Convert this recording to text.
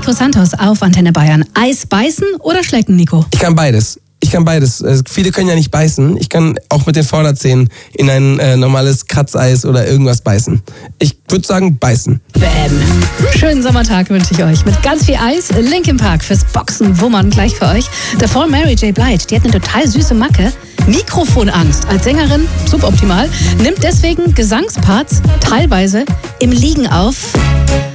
Nico Santos auf Antenne Bayern. Eis beißen oder schlecken, Nico? Ich kann beides. Viele können ja nicht beißen. Ich kann auch mit den Vorderzähnen in ein normales Kratzeis oder irgendwas beißen. Ich würde sagen, beißen. Bäm. Schönen Sommertag wünsche ich euch. Mit ganz viel Eis. Linkin Park fürs Boxen wummern gleich für euch. Davor Mary J. Blige. Die hat eine total süße Macke. Mikrofonangst als Sängerin, suboptimal. Nimmt deswegen Gesangsparts teilweise im Liegen auf.